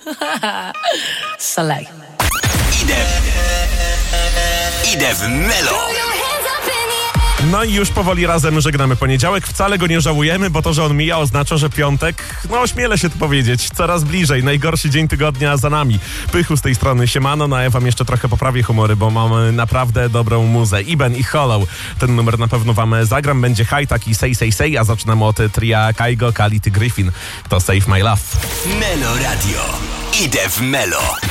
Slay. Idę w Melo. No i już powoli razem żegnamy poniedziałek. Wcale go nie żałujemy, bo to, że on mija, oznacza, że piątek, no ośmielę się to powiedzieć, coraz bliżej. Najgorszy dzień tygodnia za nami. Pychu z tej strony, siemano. No ja wam jeszcze trochę poprawię humory, bo mamy naprawdę dobrą muzę. Iben i Hollow. Ten numer na pewno wam zagram. Będzie High i Say, a zaczynamy od tria Kaigo, Kality, Griffin. To Save My Love. Melo Radio. Idę w Melo.